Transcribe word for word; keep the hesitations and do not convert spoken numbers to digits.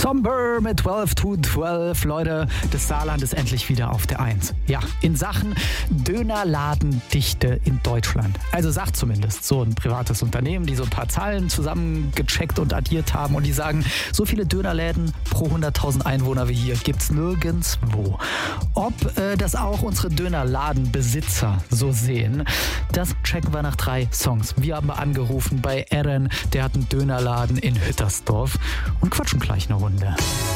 Somber mit zwölf to zwölf. Leute, das Saarland ist endlich wieder auf der Eins. Ja, in Sachen Dönerladendichte in Deutschland. Also sagt zumindest so ein privates Unternehmen, die so ein paar Zahlen zusammengecheckt und addiert haben und die sagen, so viele Dönerläden pro hunderttausend Einwohner wie hier gibt's nirgendwo. Ob äh, das auch unsere Dönerladenbesitzer so sehen, das checken wir nach drei Songs. Wir haben angerufen bei Eren, der hat einen Dönerladen in Hüttersdorf und quatschen gleich eine Runde.